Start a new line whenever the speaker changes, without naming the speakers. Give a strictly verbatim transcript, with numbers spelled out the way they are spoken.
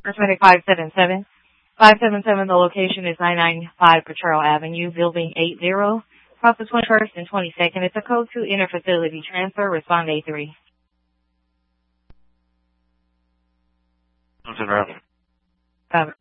First Medic five seven seven. five seven seven, the location is nine ninety-five Cottrell Avenue, Building eight zero, across the twenty-first and twenty-second. It's a code two interfacility transfer. Respond A three.
Something wrong.
Cover.